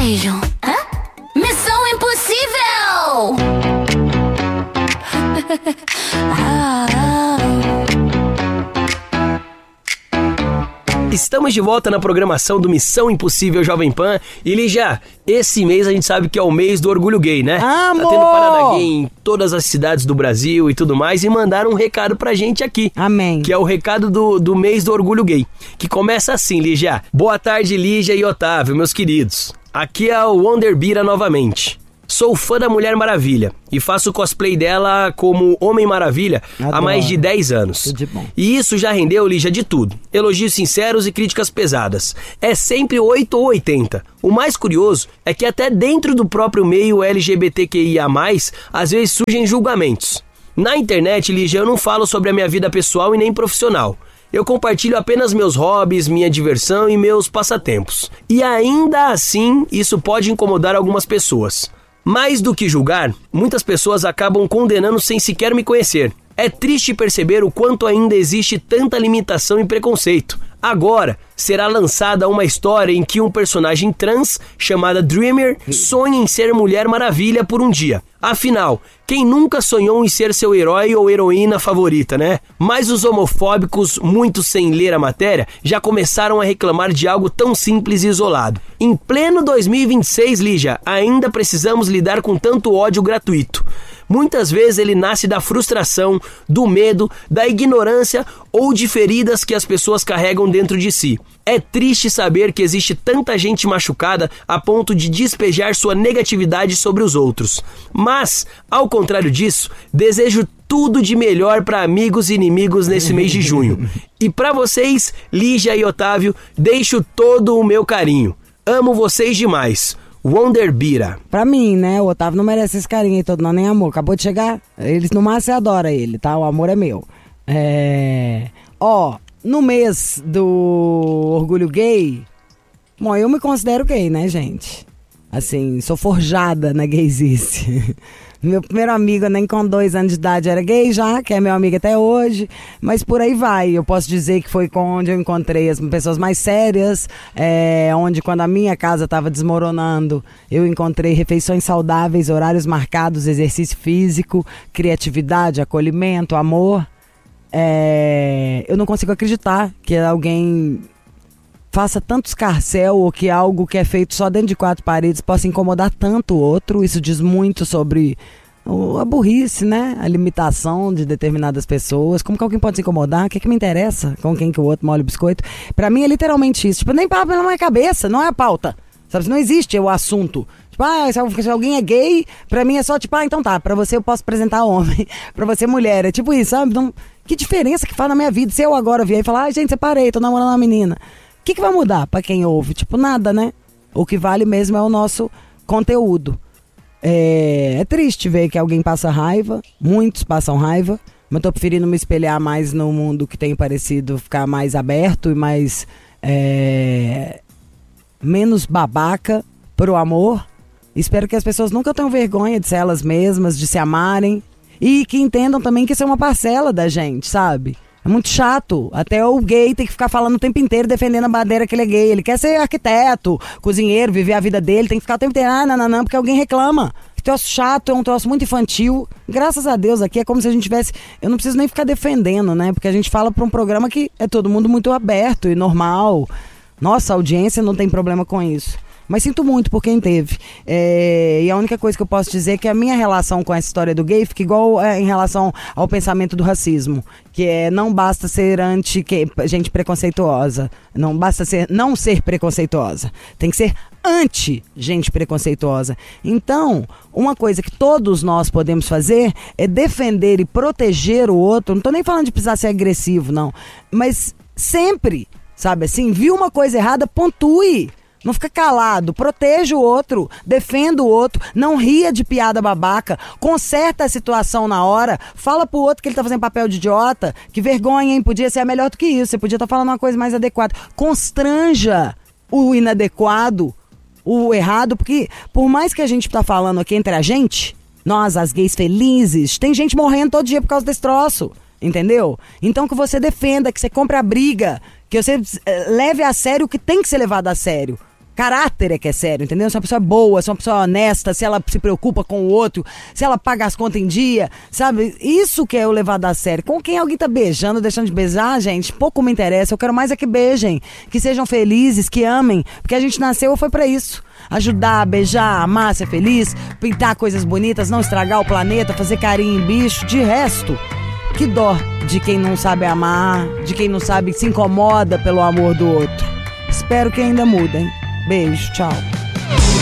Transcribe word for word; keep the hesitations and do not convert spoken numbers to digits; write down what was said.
beijo. Hã? Missão Impossível! ah, ah. Estamos de volta na programação do Missão Impossível Jovem Pan. E Lígia, esse mês a gente sabe que é o mês do orgulho gay, né? Amor! Tá tendo parada gay em todas as cidades do Brasil e tudo mais. E mandaram um recado pra gente aqui. Amém. Que é o recado do, do mês do orgulho gay. Que começa assim, Lígia. Boa tarde, Lígia e Otávio, meus queridos. Aqui é o Wonder Bira novamente. Sou fã da Mulher Maravilha e faço cosplay dela como Homem Maravilha Adoro. há mais de dez anos. Tudo de bom. E isso já rendeu, Lígia, de tudo. Elogios sinceros e críticas pesadas. É sempre oito ou oitenta. O mais curioso é que até dentro do próprio meio L G B T Q I A mais, às vezes surgem julgamentos. Na internet, Lígia, eu não falo sobre a minha vida pessoal e nem profissional. Eu compartilho apenas meus hobbies, minha diversão e meus passatempos. E ainda assim, isso pode incomodar algumas pessoas. Mais do que julgar, muitas pessoas acabam condenando sem sequer me conhecer. É triste perceber o quanto ainda existe tanta limitação e preconceito. Agora, será lançada uma história em que um personagem trans, chamada Dreamer, sonha em ser Mulher Maravilha por um dia. Afinal, quem nunca sonhou em ser seu herói ou heroína favorita, né? Mas os homofóbicos, muitos sem ler a matéria, já começaram a reclamar de algo tão simples e isolado. Em pleno dois mil e vinte e seis, Lígia, ainda precisamos lidar com tanto ódio gratuito. Muitas vezes ele nasce da frustração, do medo, da ignorância ou de feridas que as pessoas carregam dentro de si. É triste saber que existe tanta gente machucada a ponto de despejar sua negatividade sobre os outros. Mas, ao contrário disso, desejo tudo de melhor para amigos e inimigos nesse mês de junho. E para vocês, Lígia e Otávio, deixo todo o meu carinho. Amo vocês demais. Wonder Bira. Pra mim, né? O Otávio não merece esse carinho aí todo, não, nem amor. Acabou de chegar. Eles no máximo você adora ele, tá? O amor é meu. É... Ó, no mês do orgulho gay, bom, eu me considero gay, né, gente? Assim, sou forjada na gaysice. Meu primeiro amigo, nem com dois anos de idade, era gay já, que é meu amigo até hoje. Mas por aí vai. Eu posso dizer que foi onde eu encontrei as pessoas mais sérias, é, onde quando a minha casa estava desmoronando, eu encontrei refeições saudáveis, horários marcados, exercício físico, criatividade, acolhimento, amor. É, eu não consigo acreditar que alguém faça tanto escarcéu ou que algo que é feito só dentro de quatro paredes possa incomodar tanto o outro. Isso diz muito sobre a burrice, né? A limitação de determinadas pessoas. Como que alguém pode se incomodar? O que, que me interessa com quem que o outro molha o biscoito? Pra mim é literalmente isso. Tipo, nem papo na minha cabeça, não é a pauta. Sabe? Não existe o assunto. Tipo, ah, se alguém é gay, pra mim é só tipo, ah, então tá, pra você eu posso apresentar homem, pra você mulher. É tipo isso, sabe? Então, que diferença que faz na minha vida? Se eu agora vier e falar, ah, gente, separei, tô namorando uma menina. O que, que vai mudar pra quem ouve? Tipo, nada, né? O que vale mesmo é o nosso conteúdo. É, é triste ver que alguém passa raiva, muitos passam raiva, mas eu tô preferindo me espelhar mais no mundo que tem parecido ficar mais aberto e mais... É, menos babaca pro amor. Espero que as pessoas nunca tenham vergonha de ser elas mesmas, de se amarem. E que entendam também que isso é uma parcela da gente, sabe? É muito chato. Até o gay tem que ficar falando o tempo inteiro, defendendo a bandeira que ele é gay. Ele quer ser arquiteto, cozinheiro, viver a vida dele. Tem que ficar o tempo inteiro, ah, não, não, não, porque alguém reclama. Que troço chato, é um troço muito infantil. Graças a Deus aqui é como se a gente tivesse... Eu não preciso nem ficar defendendo, né? Porque a gente fala pra um programa que é todo mundo muito aberto e normal. Nossa, a audiência não tem problema com isso. Mas sinto muito por quem teve. É, e a única coisa que eu posso dizer é que a minha relação com essa história do gay fica igual é, em relação ao pensamento do racismo. Que é, não basta ser anti que, gente preconceituosa. Não basta ser, não ser preconceituosa. Tem que ser anti gente preconceituosa. Então, uma coisa que todos nós podemos fazer é defender e proteger o outro. Não tô nem falando de precisar ser agressivo, não. Mas sempre, sabe assim, viu uma coisa errada, pontue. Não fica calado, proteja o outro, defenda o outro, não ria de piada babaca, conserta a situação na hora, fala pro outro que ele tá fazendo papel de idiota, que vergonha, hein, podia ser melhor do que isso, você podia estar falando uma coisa mais adequada. Constranja o inadequado, o errado, porque por mais que a gente tá falando aqui entre a gente, nós, as gays felizes, tem gente morrendo todo dia por causa desse troço, entendeu? Então que você defenda, que você compre a briga, que você leve a sério o que tem que ser levado a sério. Caráter é que é sério, entendeu? Se uma pessoa é boa, se uma pessoa é honesta, se ela se preocupa com o outro, se ela paga as contas em dia, sabe? Isso que é o levado a sério. Com quem alguém tá beijando, deixando de beijar, gente, pouco me interessa. Eu quero mais é que beijem, que sejam felizes, que amem, porque a gente nasceu foi pra isso. Ajudar, beijar, amar, ser feliz, pintar coisas bonitas, não estragar o planeta, fazer carinho em bicho. De resto, que dó de quem não sabe amar, de quem não sabe, se incomoda pelo amor do outro. Espero que ainda mudem. Beijo, tchau.